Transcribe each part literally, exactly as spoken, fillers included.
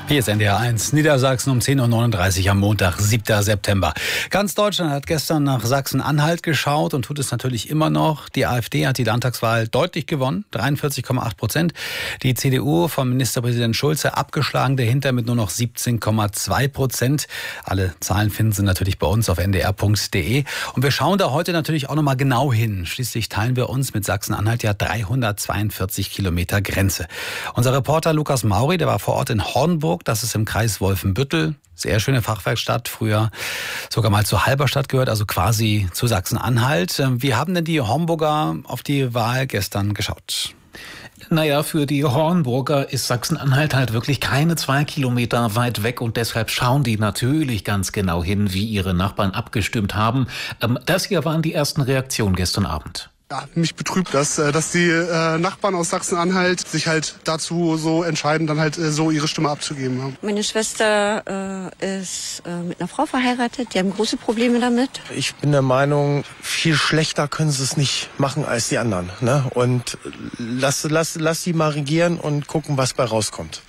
Hier ist N D R eins, Niedersachsen um zehn Uhr neununddreißig am Montag, siebter September. Ganz Deutschland hat gestern nach Sachsen-Anhalt geschaut und tut es natürlich immer noch. Die AfD hat die Landtagswahl deutlich gewonnen, dreiundvierzig Komma acht Prozent. Die C D U von Ministerpräsident Schulze abgeschlagen, dahinter mit nur noch siebzehn Komma zwei Prozent. Alle Zahlen finden Sie natürlich bei uns auf n d r punkt d e. Und wir schauen da heute natürlich auch nochmal genau hin. Schließlich teilen wir uns mit Sachsen-Anhalt ja dreihundertzweiundvierzig Kilometer Grenze. Unser Reporter Lukas Mauri, der war vor Ort in Hornburg. Das ist im Kreis Wolfenbüttel. Sehr schöne Fachwerkstatt, früher sogar mal zur Halberstadt gehört, also quasi zu Sachsen-Anhalt. Wie haben denn die Hornburger auf die Wahl gestern geschaut? Naja, für die Hornburger ist Sachsen-Anhalt halt wirklich keine zwei Kilometer weit weg und deshalb schauen die natürlich ganz genau hin, wie ihre Nachbarn abgestimmt haben. Das hier waren die ersten Reaktionen gestern Abend. Ja, mich betrübt das, dass die äh, Nachbarn aus Sachsen-Anhalt sich halt dazu so entscheiden, dann halt äh, so ihre Stimme abzugeben. Ja. Meine Schwester äh, ist äh, mit einer Frau verheiratet, die haben große Probleme damit. Ich bin der Meinung, viel schlechter können sie es nicht machen als die anderen. Ne? Und lass, lass, lass die mal regieren und gucken, was bei rauskommt.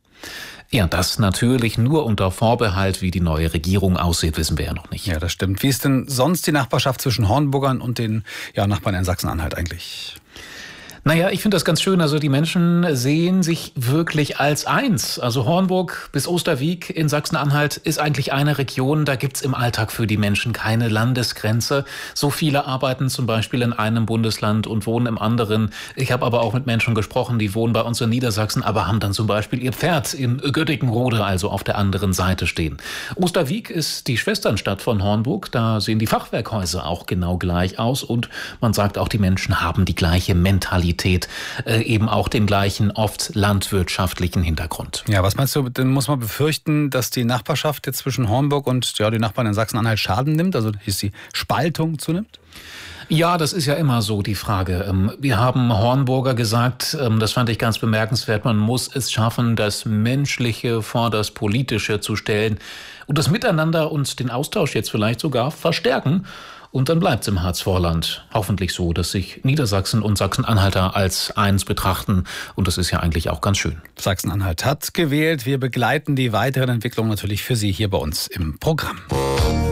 Ja, das natürlich nur unter Vorbehalt, wie die neue Regierung aussieht, wissen wir ja noch nicht. Ja, das stimmt. Wie ist denn sonst die Nachbarschaft zwischen Hornburgern und den ja, Nachbarn in Sachsen-Anhalt eigentlich? Naja, ich finde das ganz schön. Also die Menschen sehen sich wirklich als eins. Also Hornburg bis Osterwieck in Sachsen-Anhalt ist eigentlich eine Region. Da gibt's im Alltag für die Menschen keine Landesgrenze. So viele arbeiten zum Beispiel in einem Bundesland und wohnen im anderen. Ich habe aber auch mit Menschen gesprochen, die wohnen bei uns in Niedersachsen, aber haben dann zum Beispiel ihr Pferd in Göttigenrode, also auf der anderen Seite stehen. Osterwieck ist die Schwesternstadt von Hornburg. Da sehen die Fachwerkhäuser auch genau gleich aus. Und man sagt auch, die Menschen haben die gleiche Mentalität. Äh, eben auch den gleichen, oft landwirtschaftlichen Hintergrund. Ja, was meinst du, denn muss man befürchten, dass die Nachbarschaft jetzt zwischen Hornburg und ja, die Nachbarn in Sachsen-Anhalt Schaden nimmt, also dass die Spaltung zunimmt? Ja, das ist ja immer so die Frage. Wir haben Hornburger gesagt, das fand ich ganz bemerkenswert, man muss es schaffen, das Menschliche vor das Politische zu stellen und das Miteinander und den Austausch jetzt vielleicht sogar verstärken. Und dann bleibt's im Harzvorland. Hoffentlich so, dass sich Niedersachsen und Sachsen-Anhalter als eins betrachten. Und das ist ja eigentlich auch ganz schön. Sachsen-Anhalt hat gewählt. Wir begleiten die weiteren Entwicklungen natürlich für Sie hier bei uns im Programm.